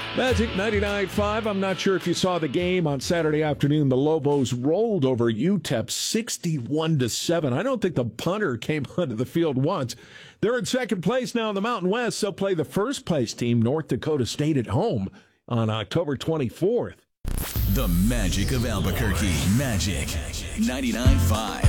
Magic 99.5. I'm not sure if you saw the game on Saturday afternoon. The Lobos rolled over UTEP 61-7. I don't think the punter came onto the field once. They're in second place now in the Mountain West. They'll play the first place team, North Dakota State, at home on October 24th. The magic of Albuquerque. Magic 99.5.